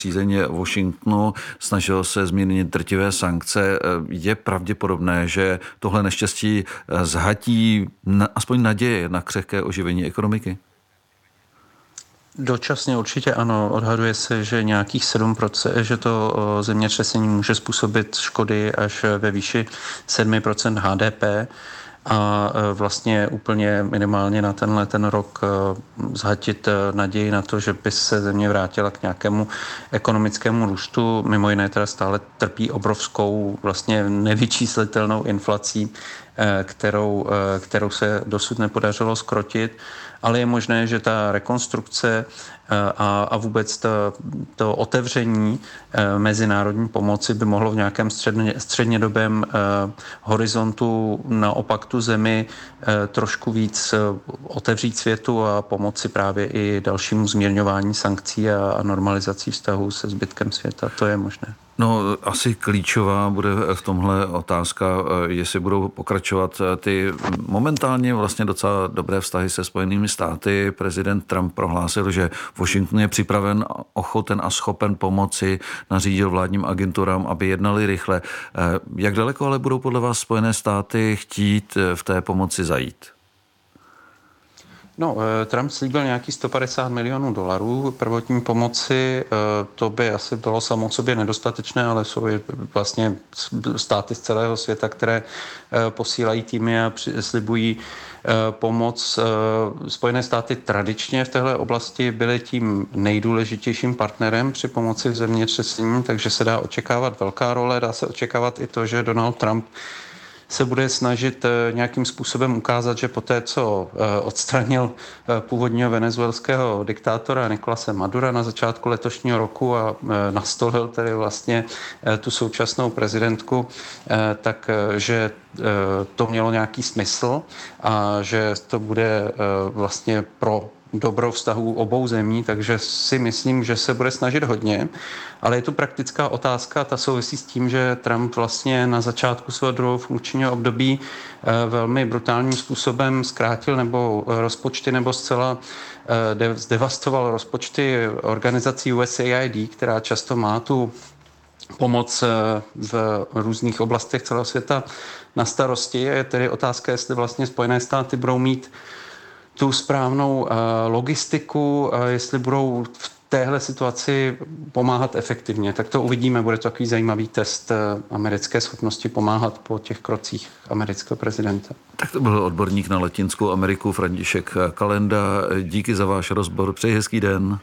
řízení Washingtonu, snažil se zmírnit drtivé sankce. Je pravděpodobné, že tohle neštěstí zhatí aspoň naděje na křehké oživení ekonomiky? Dočasně určitě ano. Odhaduje se, že nějakých 7%, že to zemětřesení může způsobit škody až ve výši 7% HDP. A vlastně úplně minimálně na ten rok zhatit naději na to, že by se země vrátila k nějakému ekonomickému růstu. Mimo jiné teda stále trpí obrovskou vlastně nevyčíslitelnou inflací, kterou se dosud nepodařilo zkrotit, ale je možné, že ta rekonstrukce a vůbec to otevření mezinárodní pomoci by mohlo v nějakém střednědobém horizontu naopak tu zemi trošku víc otevřít světu a pomoci právě i dalšímu zmírňování sankcí a normalizací vztahů se zbytkem světa. To je možné. No, asi klíčová bude v tomhle otázka, jestli budou pokračovat ty momentálně vlastně docela dobré vztahy se Spojenými státy. Prezident Trump prohlásil, že Washington je připraven, ochoten a schopen pomoci, nařídil vládním agenturám, aby jednali rychle. Jak daleko ale budou podle vás Spojené státy chtít v té pomoci zajít? No, Trump slíbil nějaký $150 milionů prvotní pomoci. To by asi bylo samo sobě nedostatečné, ale jsou vlastně státy z celého světa, které posílají týmy a slibují pomoc. Spojené státy tradičně v téhle oblasti byly tím nejdůležitějším partnerem při pomoci v zemětřesení, takže se dá očekávat velká role. Dá se očekávat i to, že Donald Trump se bude snažit nějakým způsobem ukázat, že poté, co odstranil původního venezuelského diktátora Nicolase Madura na začátku letošního roku a nastolil tedy vlastně tu současnou prezidentku, takže to mělo nějaký smysl a že to bude vlastně pro dobro vztahů obou zemí, takže si myslím, že se bude snažit hodně, ale je tu praktická otázka, ta souvisí s tím, že Trump vlastně na začátku svého druhého funkčního období velmi brutálním způsobem zkrátil nebo rozpočty nebo zcela zdevastoval rozpočty organizací USAID, která často má tu pomoc v různých oblastech celého světa na starosti. Je tedy otázka, jestli vlastně Spojené státy budou mít tu správnou logistiku, jestli budou v téhle situaci pomáhat efektivně. Tak to uvidíme, bude to takový zajímavý test americké schopnosti pomáhat po těch krocích amerického prezidenta. Tak to byl odborník na Latinskou Ameriku František Kalenda. Díky za váš rozbor, přeji hezký den.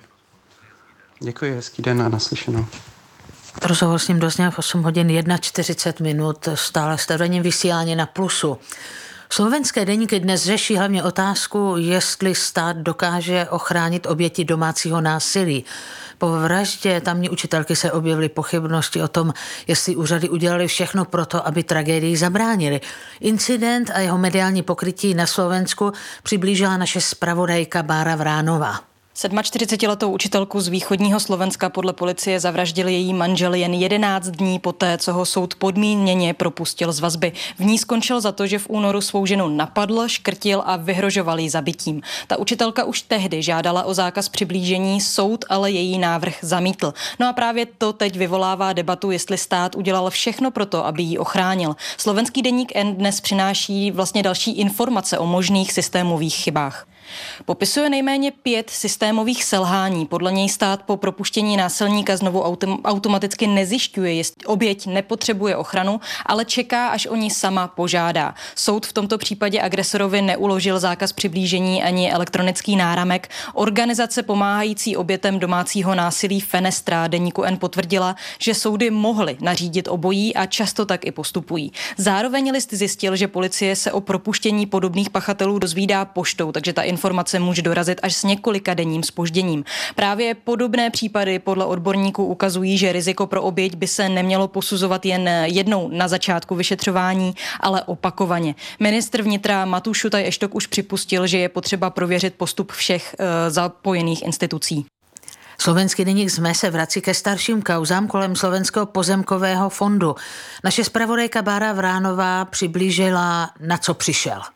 Děkuji, hezký den a naslyšenou. Rozhovor s ním dozněl v 8 hodin 41 minut, stále stavením vysílání na Plusu. Slovenské deníky dnes řeší hlavně otázku, jestli stát dokáže ochránit oběti domácího násilí. Po vraždě tamní učitelky se objevily pochybnosti o tom, jestli úřady udělali všechno pro to, aby tragédii zabránili. Incident a jeho mediální pokrytí na Slovensku přiblížila naše zpravodajka Bára Vránová. 47letou učitelku z východního Slovenska podle policie zavraždil její manžel jen 11 dní poté, co ho soud podmíněně propustil z vazby. V ní skončil za to, že v únoru svou ženu napadl, škrtil a vyhrožoval jí zabitím. Ta učitelka už tehdy žádala o zákaz přiblížení, soud ale její návrh zamítl. No a právě to teď vyvolává debatu, jestli stát udělal všechno pro to, aby ji ochránil. Slovenský deník N dnes přináší vlastně další informace o možných systémových chybách. Popisuje nejméně 5 systémových selhání. Podle něj stát po propuštění násilníka znovu automaticky nezjišťuje, jestli oběť nepotřebuje ochranu, ale čeká, až o ní sama požádá. Soud v tomto případě agresorovi neuložil zákaz přiblížení ani elektronický náramek. Organizace pomáhající obětem domácího násilí Fenestra deníku N potvrdila, že soudy mohly nařídit obojí a často tak i postupují. Zároveň list zjistil, že policie se o propuštění podobných pachatelů dozvídá poštou, takže ta informace může dorazit až s několika denním zpožděním. Právě podobné případy podle odborníků ukazují, že riziko pro oběť by se nemělo posuzovat jen jednou na začátku vyšetřování, ale opakovaně. Ministr vnitra Matúš Šutaj Eštok už připustil, že je potřeba prověřit postup všech zapojených institucí. Slovenský deník ZME se vrací ke starším kauzám kolem Slovenského pozemkového fondu. Naše zpravodajka Bára Vránová přiblížila, na co přišel.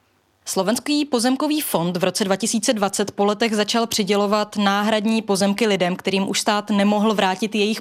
Slovenský pozemkový fond v roce 2020 po letech začal přidělovat náhradní pozemky lidem, kterým už stát nemohl vrátit jejich